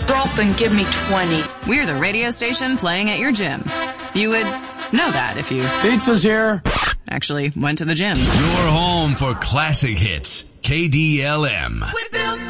Drop and give me 20. We're the radio station playing at your gym. You would know that if you Pizza's here. actually went to the gym. Your home for classic hits. KDLM. We built